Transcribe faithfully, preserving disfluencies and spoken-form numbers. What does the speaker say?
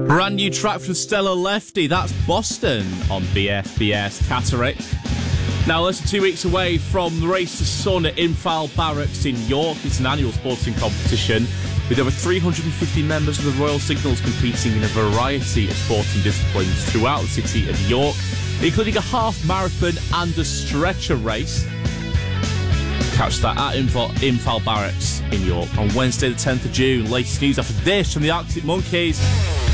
Brand new track from Stella Lefty, that's Boston on B F B S Catterick. Now less than two weeks away from the Race to Sun at Infal Barracks in York. It's an annual sporting competition with over three hundred fifty members of the Royal Signals competing in a variety of sporting disciplines throughout the city of York, including a half marathon and a stretcher race. Catch that at Infal, Infal Barracks in York on Wednesday the tenth of June. Latest news after this from the Arctic Monkeys.